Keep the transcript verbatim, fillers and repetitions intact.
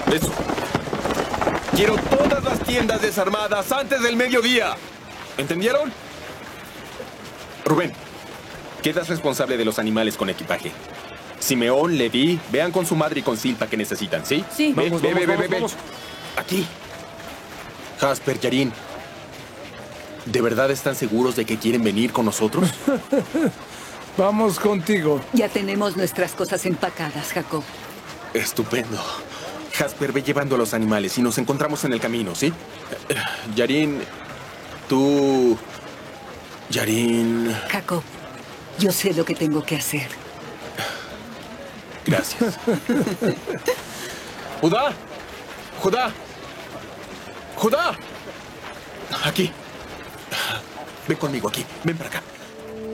Eso. Quiero todas las tiendas desarmadas antes del mediodía. ¿Entendieron? Rubén, quedas responsable de los animales con equipaje. Simeón, Leví, vean con su madre y con Silpa que necesitan, ¿sí? Sí. Ve, Vamos, ve, vamos, ve, ve, vamos, ve. vamos. Aquí. Jasper, Yarin, ¿de verdad están seguros de que quieren venir con nosotros? Vamos contigo. Ya tenemos nuestras cosas empacadas, Jacob. Estupendo. Jasper, ve llevando a los animales y nos encontramos en el camino, ¿sí? Eh, Yarin, tú... Yarin... Jacob, yo sé lo que tengo que hacer. Gracias. ¡Judá! ¡Judá! ¡Judá! Aquí. Ven conmigo aquí. Ven para acá.